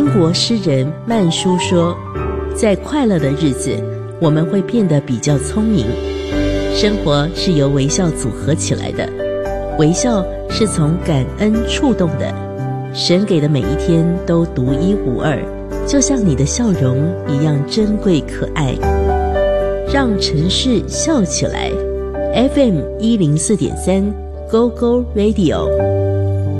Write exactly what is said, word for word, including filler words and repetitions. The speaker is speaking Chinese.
国诗人曼殊说，在快乐的日子，我们会变得比较聪明。生活是由微笑组合起来的，微笑是从感恩触动的。神给的每一天都独一无二，就像你的笑容一样珍贵可爱。让城市笑起来。F M 一零四点三 Go Go Radio。